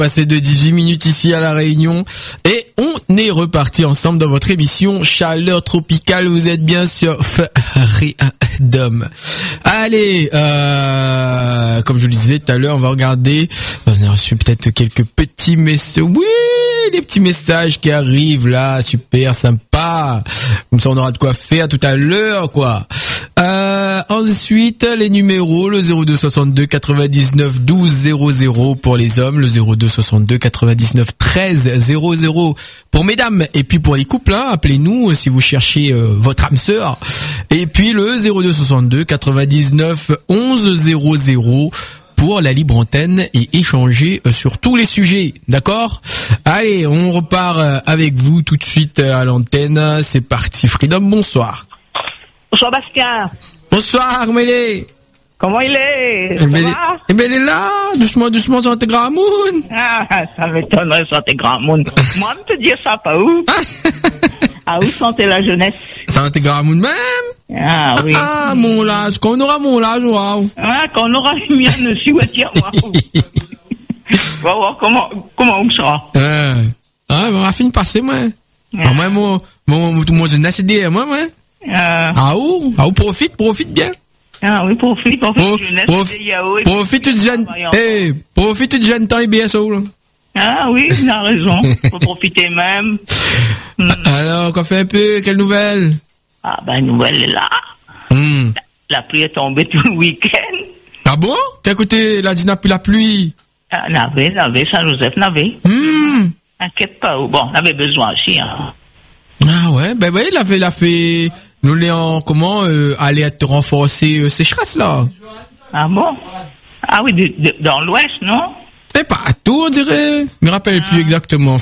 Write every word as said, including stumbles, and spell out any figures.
passé de dix-huit minutes ici à La Réunion. Et on est reparti ensemble dans votre émission Chaleur Tropicale. Vous êtes bien sur Freedom. Allez, euh, comme je le disais tout à l'heure, on va regarder. On a reçu peut-être quelques petits messages. Oui, les petits messages qui arrivent là. Super sympa. Comme ça, on aura de quoi faire tout à l'heure, quoi. Euh, ensuite, les numéros, le zéro deux soixante-deux quatre-vingt-dix-neuf douze zéro zéro pour les hommes, le zéro deux soixante-deux quatre-vingt-dix-neuf treize zéro zéro pour mesdames, et puis pour les couples, hein, appelez-nous si vous cherchez euh, votre âme sœur, et puis le zéro deux soixante-deux quatre-vingt-dix-neuf onze zéro zéro pour la libre antenne et échanger euh, sur tous les sujets, d'accord? Allez, on repart euh, avec vous tout de suite euh, à l'antenne, c'est parti. Freedom, bonsoir. Bonsoir Bastien. Bonsoir Mélie. Comment il est? Eh ben, eh ben, il est là, doucement, doucement, Santé Gramoun. Ah, ça m'étonnerait, Santé Gramoun. Moi, me te dire ça, pas où? Ah, où Santé la jeunesse? Santé Gramoun même? Ah, oui. Ah, mon âge, quand on aura mon âge, waouh. Ah, quand on aura le mien aussi, ouais, tiens, waouh. On va voir comment, comment on sera. Euh, ah, on va finir passer, moi. Ah, moi, mon, mon, mon, mon jeunesse, c'est derrière moi, moi. Euh, ah, où? Ah, où, profite, profite bien. Ah oui, profite, profite, Pro, jeunesse, prof, yaourt, profite de jeune, eh, profite de jeune temps et bien ça, là. Ah oui, il a raison. Faut profiter même. Mm. Alors, qu'on fait un peu, quelle nouvelle? Ah, ben, nouvelle est là. Mm. La, la pluie est tombée tout le week-end. Ah bon? Quel côté, la dîne plus la pluie? Ah, n'avait, n'avait, Saint-Joseph, n'avait. Mm. Inquiète pas, bon, on avait besoin aussi, hein. Ah ouais, ben oui, il a fait, il a fait, nous l'ayons, comment, euh, aller être renforcer euh, sécheresse, là. Ah bon? Ah oui, de, de, dans l'ouest, non? Mais pas à tout, on dirait. Je me rappelle ah. plus exactement.